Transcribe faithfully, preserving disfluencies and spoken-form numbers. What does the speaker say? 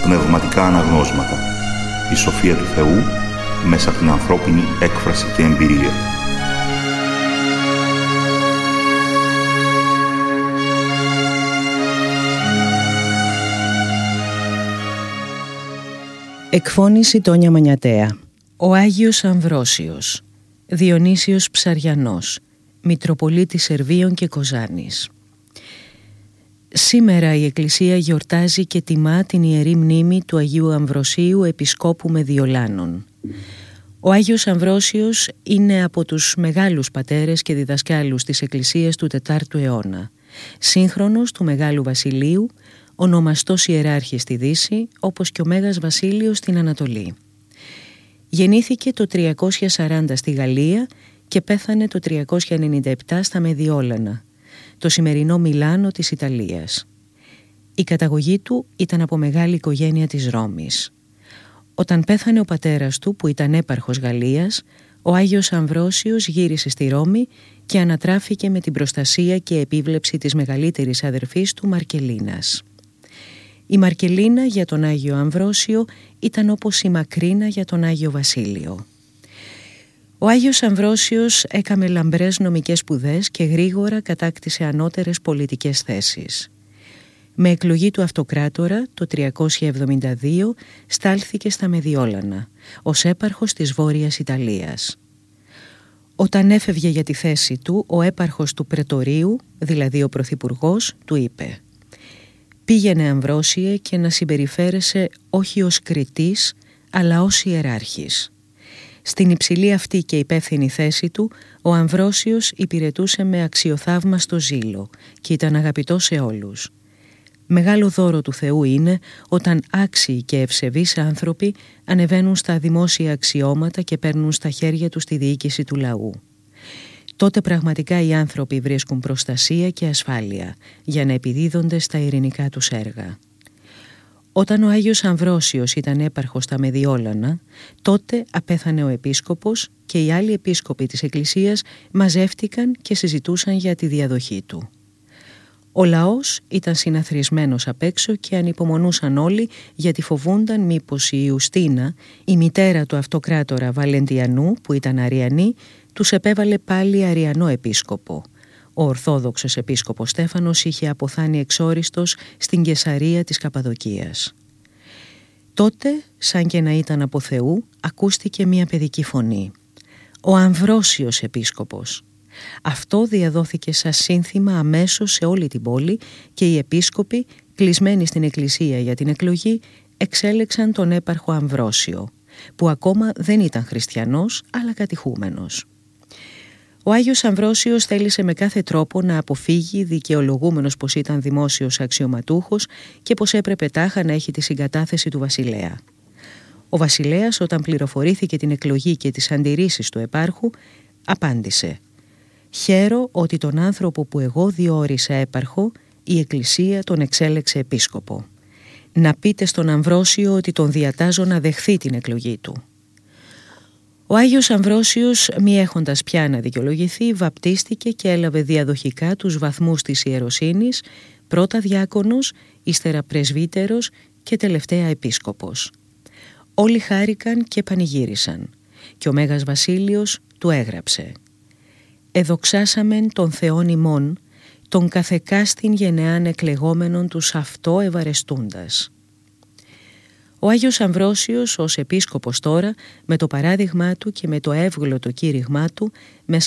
πνευματικά αναγνώσματα. Η σοφία του Θεού μέσα από την ανθρώπινη έκφραση και εμπειρία. Εκφώνηση Τόνια Μανιατέα. Ο Άγιος Αμβρόσιος, Διονύσιος Ψαριανός, Μητροπολίτης Σερβίων και Κοζάνης. Σήμερα η Εκκλησία γιορτάζει και τιμά την ιερή μνήμη του Αγίου Αμβροσίου, Επισκόπου Μεδιολάνων. Ο Άγιος Αμβρόσιος είναι από τους μεγάλους πατέρες και διδασκάλους της Εκκλησίας του τετάρτου αιώνα, σύγχρονος του Μεγάλου Βασιλείου, ονομαστός ιεράρχης στη Δύση, όπως και ο Μέγας Βασίλειος στην Ανατολή. Γεννήθηκε το τριακόσια σαράντα στη Γαλλία και πέθανε το τριακόσια ενενήντα επτά στα Μεδιόλανα, το σημερινό Μιλάνο της Ιταλίας. Η καταγωγή του ήταν από μεγάλη οικογένεια της Ρώμης. Όταν πέθανε ο πατέρας του, που ήταν έπαρχος Γαλλίας, ο Άγιος Αμβρόσιος γύρισε στη Ρώμη και ανατράφηκε με την προστασία και επίβλεψη της μεγαλύτερης αδερφής του, Μαρκελίνας. Η Μαρκελίνα για τον Άγιο Αμβρόσιο ήταν όπως η Μακρίνα για τον Άγιο Βασίλειο. Ο Άγιος Αμβρόσιος έκαμε λαμπρές νομικές σπουδές και γρήγορα κατάκτησε ανώτερες πολιτικές θέσεις. Με εκλογή του αυτοκράτορα το τριακόσια εβδομήντα δύο στάλθηκε στα Μεδιόλανα ως έπαρχος της Βόρειας Ιταλίας. Όταν έφευγε για τη θέση του, ο έπαρχος του Πρετορίου, δηλαδή ο πρωθυπουργός, του είπε: «Πήγαινε, Αμβρόσιε, και να συμπεριφέρεσαι όχι ως κριτής, αλλά ως ιεράρχης». Στην υψηλή αυτή και υπεύθυνη θέση του, ο Αμβρόσιος υπηρετούσε με αξιοθαύμαστο ζήλο και ήταν αγαπητός σε όλους. Μεγάλο δώρο του Θεού είναι όταν άξιοι και ευσεβείς άνθρωποι ανεβαίνουν στα δημόσια αξιώματα και παίρνουν στα χέρια τους τη διοίκηση του λαού. Τότε πραγματικά οι άνθρωποι βρίσκουν προστασία και ασφάλεια για να επιδίδονται στα ειρηνικά τους έργα. Όταν ο Άγιος Αμβρόσιος ήταν έπαρχος στα Μεδιόλανα, τότε απέθανε ο επίσκοπος και οι άλλοι επίσκοποι της Εκκλησίας μαζεύτηκαν και συζητούσαν για τη διαδοχή του. Ο λαός ήταν συναθροισμένος απ' έξω και ανυπομονούσαν όλοι, γιατί φοβούνταν μήπως η Ιουστίνα, η μητέρα του αυτοκράτορα Βαλεντιανού, που ήταν Αριανή, τους επέβαλε πάλι Αριανό επίσκοπο. Ο Ορθόδοξος επίσκοπος Στέφανος είχε αποθάνει εξόριστος στην Καισαρία της Καπαδοκίας. Τότε, σαν και να ήταν από Θεού, ακούστηκε μια παιδική φωνή: «Ο Αμβρόσιος επίσκοπος». Αυτό διαδόθηκε σαν σύνθημα αμέσως σε όλη την πόλη και οι επίσκοποι, κλεισμένοι στην εκκλησία για την εκλογή, εξέλεξαν τον έπαρχο Αμβρόσιο, που ακόμα δεν ήταν χριστιανός αλλά κατηχούμενος. Ο Άγιος Αμβρόσιος θέλησε με κάθε τρόπο να αποφύγει, δικαιολογούμενος πως ήταν δημόσιος αξιωματούχος και πως έπρεπε τάχα να έχει τη συγκατάθεση του βασιλέα. Ο βασιλέας, όταν πληροφορήθηκε την εκλογή και τις αντιρρήσεις του επάρχου, απάντησε: «Χαίρω ότι τον άνθρωπο που εγώ διόρισα έπαρχο, η Εκκλησία τον εξέλεξε επίσκοπο. Να πείτε στον Αμβρόσιο ότι τον διατάζω να δεχθεί την εκλογή του». Ο Άγιος Αμβρόσιος, μη έχοντας πια να δικαιολογηθεί, βαπτίστηκε και έλαβε διαδοχικά τους βαθμούς της ιεροσύνης, πρώτα διάκονος, ύστερα πρεσβύτερος και τελευταία επίσκοπος. Όλοι χάρηκαν και πανηγύρισαν και ο Μέγας Βασίλειος του έγραψε: «Εδοξάσαμεν τον Θεόν ημών, τον καθεκάστην γενεάν εκλεγόμενον τους αυτό ευαρεστούντας». Ο Άγιος Αμβρόσιος ως επίσκοπος τώρα, με το παράδειγμά του και με το εύγλωτο κήρυγμά του, μέσα